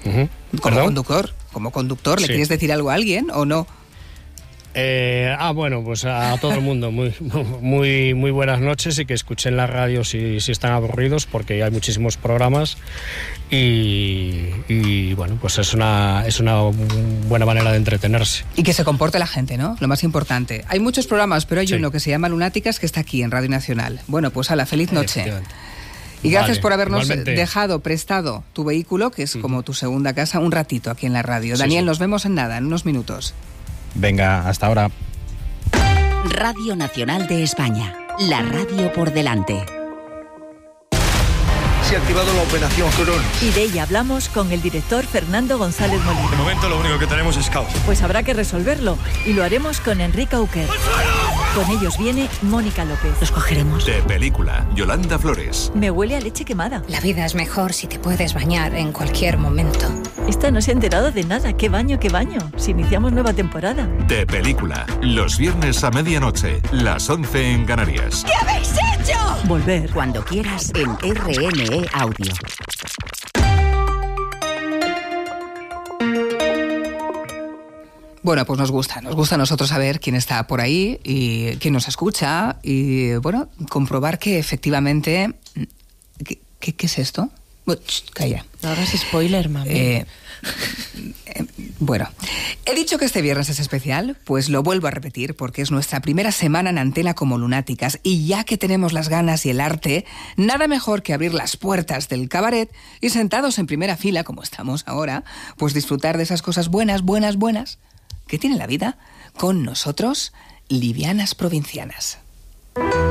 Como conductor, ¿le Sí. quieres decir algo a alguien o no? Bueno, pues a todo el mundo muy buenas noches, y que escuchen la radio si están aburridos, porque hay muchísimos programas y bueno, pues es una buena manera de entretenerse. Y que se comporte la gente, ¿no? Lo más importante. Hay muchos programas, pero hay Sí. uno que se llama Lunáticas, que está aquí en Radio Nacional. Bueno, pues hala, feliz noche. Efectivamente. Y gracias Vale, por habernos igualmente. dejado prestado tu vehículo, que es como tu segunda casa, un ratito aquí en la radio. Sí, Daniel, sí. nos vemos en nada, en unos minutos. Venga, hasta ahora. Radio Nacional de España. La radio por delante. Se ha activado la operación Crón. Y de ella hablamos con el director Fernando González Molina. De momento lo único que tenemos es caos. Pues habrá que resolverlo. Y lo haremos con Enrique Auquer. Con ellos viene Mónica López. Los cogeremos. De película, Yolanda Flores. Me huele a leche quemada. La vida es mejor si te puedes bañar en cualquier momento. Esta no se ha enterado de nada. ¿Qué baño, qué baño? Si iniciamos nueva temporada. De película, los viernes a medianoche, las 11 en Canarias. ¿Qué habéis hecho? Volver. Cuando quieras en RNE Audio. Bueno, pues nos gusta a nosotros saber quién está por ahí y quién nos escucha y, bueno, comprobar que efectivamente... ¿Qué es esto? Calla. No hagas spoiler, mami. Bueno, he dicho que este viernes es especial, pues lo vuelvo a repetir porque es nuestra primera semana en antena como Lunáticas, y ya que tenemos las ganas y el arte, nada mejor que abrir las puertas del cabaret y sentados en primera fila, como estamos ahora, pues disfrutar de esas cosas buenas que tiene la vida con nosotros, livianas provincianas.